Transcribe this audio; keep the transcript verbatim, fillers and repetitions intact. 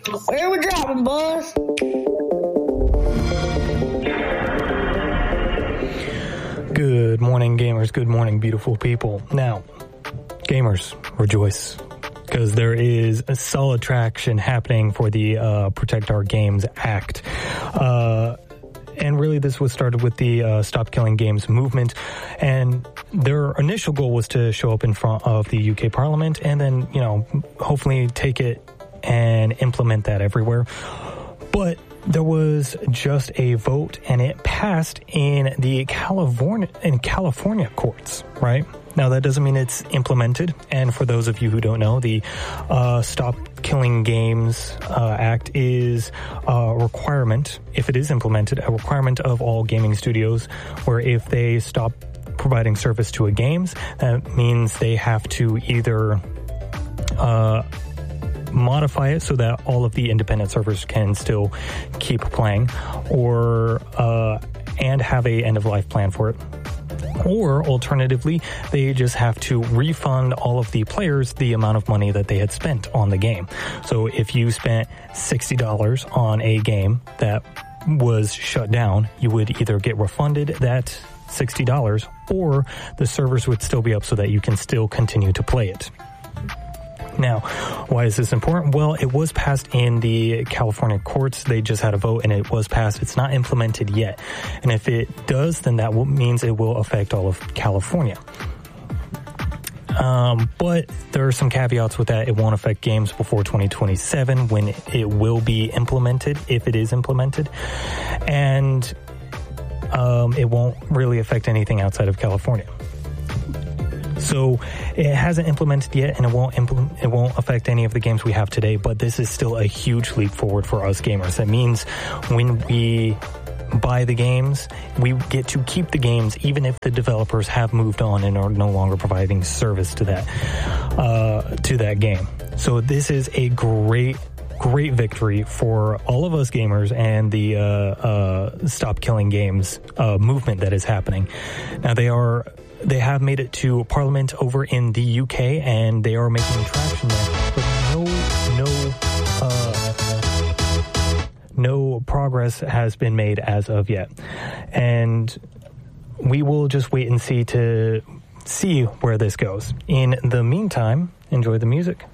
Where we dropping, boss? Good morning, gamers. Good morning, beautiful people. Now, gamers, rejoice, because there is a solid traction happening for the uh, Protect Our Games Act. Uh, and really, this was started with the uh, Stop Killing Games movement. And their initial goal was to show up in front of the U K Parliament and then, you know, hopefully take it and implement that everywhere. But there was just a vote, and it passed in the California in California courts, right? Now, that doesn't mean it's implemented. And for those of you who don't know, the uh, Stop Killing Games uh, Act is a requirement, if it is implemented, a requirement of all gaming studios, where if they stop providing service to a games, that means they have to either uh, modify it so that all of the independent servers can still keep playing, or uh, and have a end-of-life plan for it. Or alternatively, they just have to refund all of the players the amount of money that they had spent on the game. So if you spent sixty dollars on a game that was shut down, you would either get refunded that sixty dollars, or the servers would still be up so that you can still continue to play it. Now, why is this important? Well, it was passed in the California courts. They just had a vote and it was passed. It's not implemented yet. And if it does, then that will, means it will affect all of California. Um, but there are some caveats with that. It won't affect games before twenty twenty-seven when it will be implemented, if it is implemented. And um, it won't really affect anything outside of California. So it hasn't implemented yet, and it won't implement, it won't affect any of the games we have today, but this is still a huge leap forward for us gamers. That means when we buy the games, we get to keep the games even if the developers have moved on and are no longer providing service to that, uh, to that game. So this is a great Great victory for all of us gamers and the uh, uh, Stop Killing Games uh, movement that is happening. Now, they are they have made it to Parliament over in the U K, and they are making traction there, but no no uh, no progress has been made as of yet, and we will just wait and see to see where this goes. In the meantime, enjoy the music.